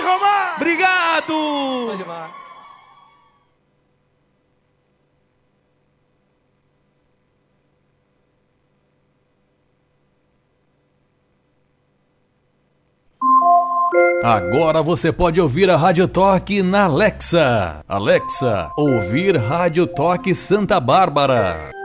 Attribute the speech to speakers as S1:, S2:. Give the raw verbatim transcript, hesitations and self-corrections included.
S1: Romar!
S2: Obrigado!
S1: Pode mais.
S2: Agora você pode ouvir a Rádio Toque na Alexa. Alexa, ouvir Rádio Toque Santa Bárbara.